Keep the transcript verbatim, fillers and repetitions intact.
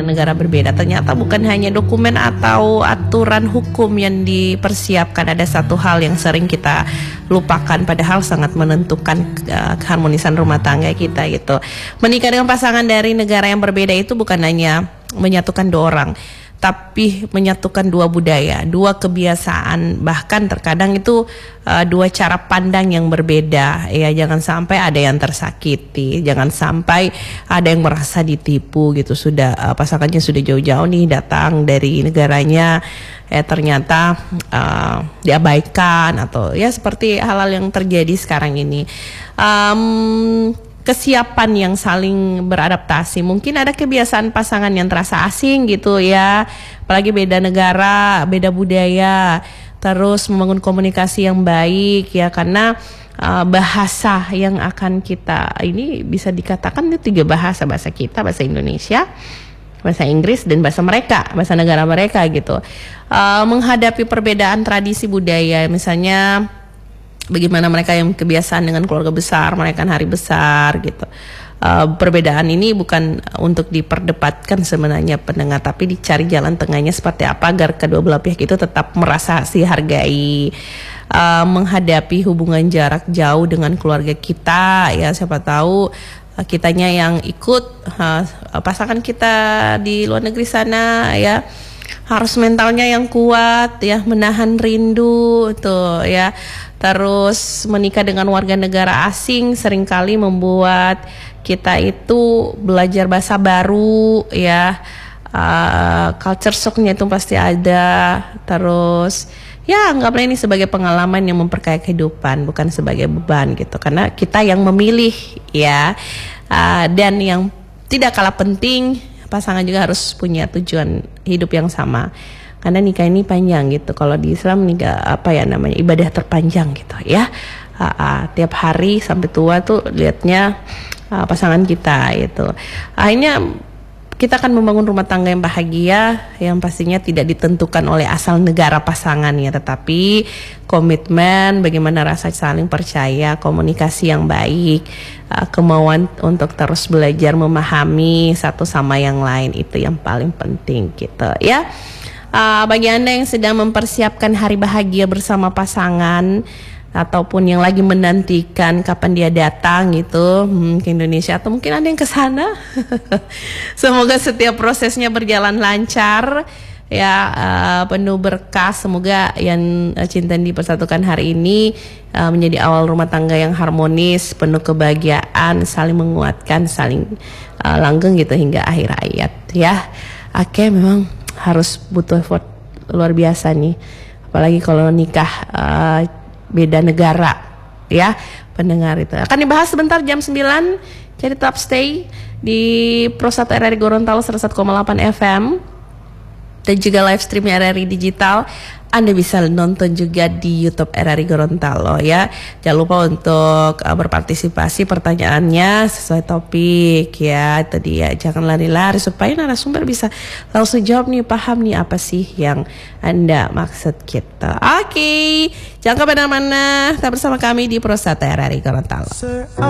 negara berbeda. Ternyata bukan hanya dokumen atau aturan hukum yang dipersiapkan, ada satu hal yang sering kita lupakan padahal sangat menentukan uh, keharmonisan rumah tangga kita gitu. Menikah dengan pasangan dari negara yang berbeda itu bukan hanya menyatukan dua orang, tapi menyatukan dua budaya, dua kebiasaan, bahkan terkadang itu uh, dua cara pandang yang berbeda. Ya, jangan sampai ada yang tersakiti, jangan sampai ada yang merasa ditipu gitu. Sudah uh, pasangannya sudah jauh-jauh nih datang dari negaranya, eh ternyata uh, diabaikan atau ya seperti hal-hal yang terjadi sekarang ini. Um, Kesiapan yang saling beradaptasi. Mungkin ada kebiasaan pasangan yang terasa asing gitu ya, apalagi beda negara, beda budaya. Terus membangun komunikasi yang baik ya, karena uh, bahasa yang akan kita ini bisa dikatakan itu tiga bahasa, bahasa kita, bahasa Indonesia, bahasa Inggris, dan bahasa mereka, bahasa negara mereka gitu. Uh, menghadapi perbedaan tradisi budaya, misalnya bagaimana mereka yang kebiasaan dengan keluarga besar, merayakan hari besar gitu. Uh, perbedaan ini bukan untuk diperdebatkan sebenarnya pendengar, tapi dicari jalan tengahnya seperti apa agar kedua belah pihak itu tetap merasa dihargai. Uh, menghadapi hubungan jarak jauh dengan keluarga kita, ya siapa tahu uh, kitanya yang ikut uh, pasangan kita di luar negeri sana ya, harus mentalnya yang kuat ya, menahan rindu tuh ya. Terus menikah dengan warga negara asing seringkali membuat kita itu belajar bahasa baru ya, uh, culture shocknya itu pasti ada. Terus ya anggaplah ini sebagai pengalaman yang memperkaya kehidupan, bukan sebagai beban gitu, karena kita yang memilih ya. Uh, dan yang tidak kalah penting, pasangan juga harus punya tujuan hidup yang sama. Karena nikah ini panjang gitu. Kalau di Islam nikah apa ya namanya, ibadah terpanjang gitu ya. Uh, uh, tiap hari sampai tua tuh lihatnya uh, pasangan kita itu. Akhirnya kita akan membangun rumah tangga yang bahagia, yang pastinya tidak ditentukan oleh asal negara pasangannya, tetapi komitmen, bagaimana rasa saling percaya, komunikasi yang baik, uh, kemauan untuk terus belajar memahami satu sama yang lain, itu yang paling penting gitu ya. Uh, bagi Anda yang sedang mempersiapkan hari bahagia bersama pasangan, ataupun yang lagi menantikan kapan dia datang gitu hmm, ke Indonesia, atau mungkin ada yang ke sana. Semoga setiap prosesnya berjalan lancar ya, uh, penuh berkah. Semoga yang uh, cinta dipersatukan hari ini uh, menjadi awal rumah tangga yang harmonis, penuh kebahagiaan, saling menguatkan, saling uh, langgeng gitu hingga akhir hayat ya. Oke, memang harus butuh effort luar biasa nih, apalagi kalau nikah uh, beda negara ya, pendengar. Itu akan dibahas sebentar jam sembilan, jadi tetap stay di Pro satu R R I Gorontalo seratus satu koma delapan F M dan juga live stream R R I Digital. Anda bisa nonton juga di YouTube R R I Gorontalo ya. Jangan lupa untuk uh, berpartisipasi, pertanyaannya sesuai topik ya. Itu dia, jangan lari-lari supaya narasumber bisa langsung jawab nih, paham nih apa sih yang Anda maksud kita. Oke, okay. Jangan kemana-mana, tetap bersama kami di Pro satu R R I Gorontalo.